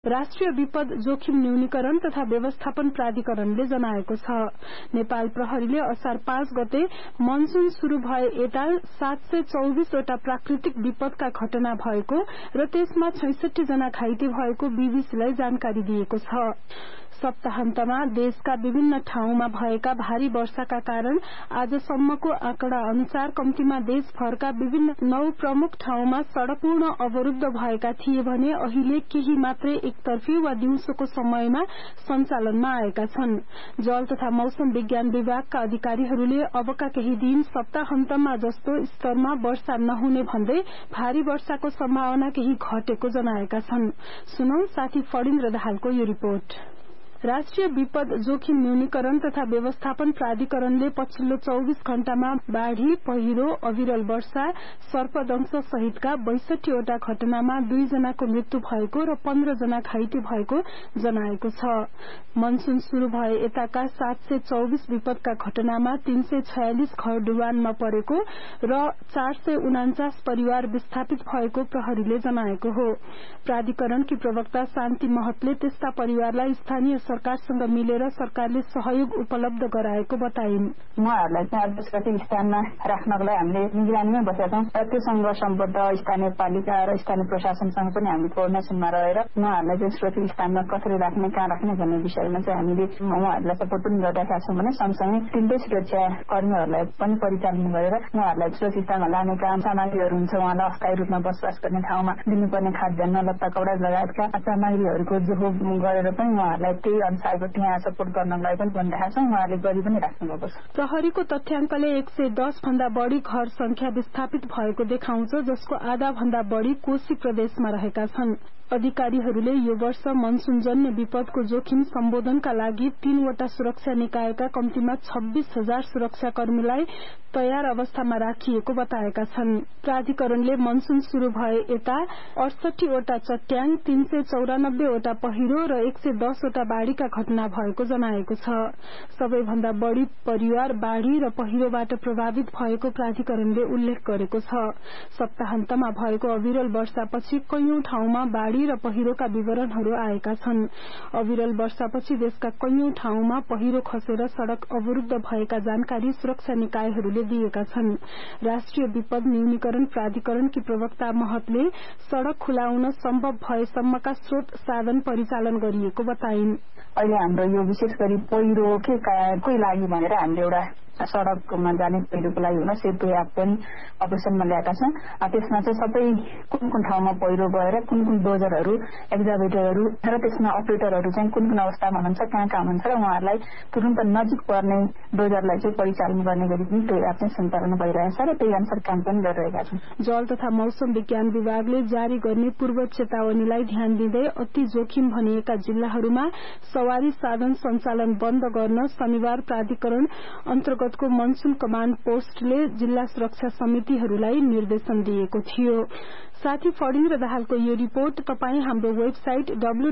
राष्ट्रिय विपद जोखिम न्यूनीकरण तथा व्यवस्थापन प्राधिकरणले जनाएको छ। नेपाल प्रहरीले असार 5 गते मनसून शुरू भए यता 724 वटा प्राकृतिक विपदका घटना भएको र त्यसमा 66 जना घाइते भएको बीबीसीलाई जानकारी दिएको छ। सप्ताहन्तमा देशका विभिन्न ठाउँमा भएका भारी वर्षाका कारण आजसम्मको आँकडा अनुसार कम्तीमा देशभरका विभिन्न 9 प्रमुख ठाउँमा सड़क पूर्ण अवरुद्ध भएका थिए भने अहिले केही मात्रै एकतर्फी वा दिउँसोको समयमा सञ्चालनमा आएका छन्। जल तथा मौसम विज्ञान विभागका अधिकारीहरूले अबका केही दिन सप्ताहन्तमा जस्तो स्तरमा वर्षा नहुने भन्दै भारी वर्षाको सम्भावना केही घटेको जनाएका छन्। सुनौ साथी फणिन्द्र दाहालको यो रिपोर्ट। राष्ट्रिय विपद जोखिम न्यूनीकरण तथा व्यवस्थापन प्राधिकरणले पछिल्लो 24 घण्टामा बाढ़ी, पहिरो, अविरल वर्षा, सर्पदंश सहितका 62 वटा घटनामा 2 जनाको मृत्यु भएको र 15 जना घाइते भएको जनाएको छ। मनसून शुरू भए यताका 724 विपदका घटनामा 346 घर डुबानमा परेको र 449 परिवार विस्थापित भएको प्रहरीले जनाएको हो। प्राधिकरणकी प्रवक्ता शान्ति महतले त्यस्ता परिवारलाई स्थानीय सरकारसँग मिलेर सरकारले सहयोग उपलब्ध गराएको बताइन्। उहाँहरूलाई चाहिँ सुरक्षित स्थानमा राख्नको लागि हामीले निगरानीमै बसेका छौं र त्योसँग सम्बद्ध स्थानीय पालिका र स्थानीय प्रशासनसँग पनि हामी कोअर्डिनेसनमा रहेर उहाँहरूलाई चाहिँ सुरक्षित स्थानमा कसरी राख्ने, कहाँ राख्ने भन्ने विषयमा चाहिँ हामीले उहाँहरूलाई सपोर्ट पनि गरिरहेका छौं भने सँगसँगै तिनटै सुरक्षा कर्मीहरूलाई पनि परिचालन गरेर उहाँहरूलाई सुरक्षित स्थानमा लाने काम सामग्रीहरू हुन्छ, उहाँलाई अस्थायी रूपमा बसोबास गर्ने ठाउँमा दिनुपर्ने खाद्यान्न, लत्ता, कपडा लगायतका सामग्रीहरूको जोहो गरेर पनि उहाँहरूलाई त्यही अनुसारको त्यहाँ सपोर्ट गर्नको लागि पनि भनिरहेका छौं। उहाँहरूले गरी पनि राख्नुभएको छ। प्रहरीको तथ्याङ्कले 110 भन्दा बढ़ी घर संख्या विस्थापित भएको देखाउँछ, जसको आधा भन्दा बढ़ी कोशी प्रदेशमा रहेका छन्। अधिकारीहरूले यो वर्ष मनसूनजन्य विपदको जोखिम सम्बोधनका लागि 3 वटा सुरक्षा निकायका कम्तीमा 26,000 सुरक्षाकर्मीलाई तयार अवस्थामा राखिएको बताएका छन्। प्राधिकरणले मनसून शुरू भए यता 68 वटा चट्याङ, 394 वटा पहिरो र 110 वटा बाढ़ीका घटना भएको जनाएको छ। सबैभन्दा बढ़ी परिवार बाढ़ी र पहिरोबाट प्रभावित भएको प्राधिकरणले उल्लेख गरेको छ। सप्ताहन्तमा भएको अविरल वर्षापछि कैयौं ठाउँमा बाढ़ी र पहिरोका विवरणहरू आएका छन्। अविरल वर्षापछि देशका कैयौं ठाउँमा पहिरो खसेर सड़क अवरुद्ध भएका जानकारी सुरक्षा निकायहरूले दिएका छन्। राष्ट्रिय विपद न्यूनीकरण प्राधिकरणकी प्रवक्ता महतले सड़क खुलाउन सम्भव भएसम्मका स्रोत साधन परिचालन गरिएको बताइन्। अहिले हाम्रो यो विशेष गरी पहिरोकै लागि भनेर हामीले एउटा सड़कमा जाने पहिरोको लागि हुन सेतु एप पनि अपरेसनमा ल्याएका छौं। त्यसमा चाहिँ सबै कुन ठाउँमा पहिरो गएर कुन डोजरहरू, एक्जाभेटरहरू र त्यसमा अपरेटरहरू चाहिँ कुन अवस्थामा हुनुहुन्छ, कहाँ हुनुहुन्छ र उहाँहरूलाई तुरुन्त नजिक पर्ने डोजरलाई चाहिँ परिचालन गर्ने गरी पनि त्यो एप चाहिँ सञ्चालन भइरहेछ र त्यही अनुसार काम पनि गरिरहेका छौं। जल तथा मौसम विज्ञान विभागले जारी गर्ने पूर्व चेतावनीलाई ध्यान दिँदै अति जोखिम भनिएका जिल्लाहरूमा सवारी साधन सञ्चालन बन्द गर्न शनिबार प्राधिकरण अन्तर्गतको मनसून कमाण्ड पोस्टले जिल्ला सुरक्षा समितिहरूलाई निर्देशन दिएको थियो। साथी फणिन्द्र दाहालको यो रिपोर्ट तपाई हाम्रो वेबसाइट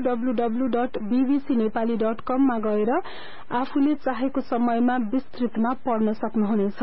www.bbcnepali.com मा गएर आफूले चाहेको समयमा विस्तृतमा पढ्न सक्नुहुनेछ।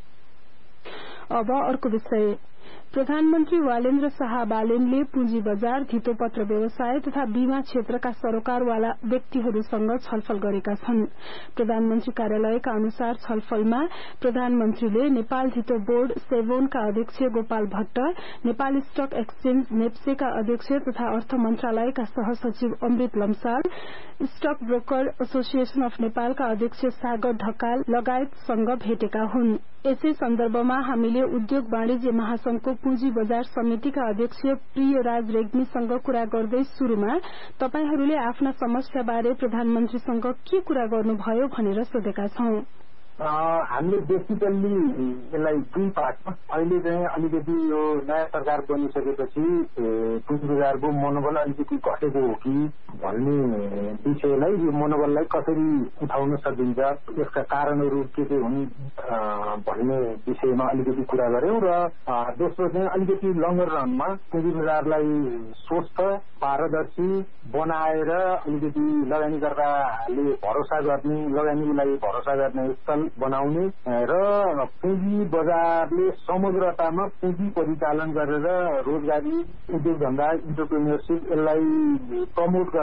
अब अर्को विषय। प्रधानमन्त्री वालेन्द्र शाह बालेनले पुँजी बजार, धितोपत्र व्यवसाय तथा बीमा क्षेत्रका सरोकारवाला व्यक्तिहरूसँग छलफल गरेका छन्। प्रधानमन्त्री कार्यालयका अनुसार छलफलमा प्रधानमन्त्रीले नेपाल धितो बोर्ड सेभोनका अध्यक्ष गोपाल भट्ट, नेपाल स्टक एक्सचेन्ज नेप्सेका अध्यक्ष तथा अर्थ मन्त्रालयका सहसचिव अमृत Lamsal, stock broker association of नेपालका अध्यक्ष सागर ढकाल लगायतसँग भेटेका हुन्। यसै सन्दर्भमा हामीले उद्योग वाणिज्य महासंघको पुँजी बजार समितिका अध्यक्ष प्रियराज रेग्मीसँग कुरा गर्दै सुरुमा तपाईहरूले आफ्ना समस्याबारे प्रधानमन्त्रीसँग के कुरा गर्नुभयो भनेर सोधेका छौं। हामीले बेसिकल्ली यसलाई दुई पार्टमा अहिले चाहिँ अलिकति यो नयाँ सरकार बनिसकेपछि पुँजी बजारको मनोबल अलिकति घटेको हो कि भन्ने विषयलाई, यो मनोबललाई कसरी उठाउन सकिन्छ, यसका कारणहरू के हुन् भन्ने विषयमा अलिकति कुरा गर्यौं र दोस्रो चाहिँ अलिकति लङ्गर रनमा पुँजी बजारलाई स्वस्थ, पारदर्शी बनाएर अलिकति लगानीकर्ताले भरोसा गर्ने, लगानीको लागि भरोसा गर्ने स्थल बनाउने र पुँजी बजारले समग्रतामा पुँजी परिचालन गरेर रोजगारी, उद्योग धन्दा, इन्टरप्रेन्योरशिप यसलाई प्रमोट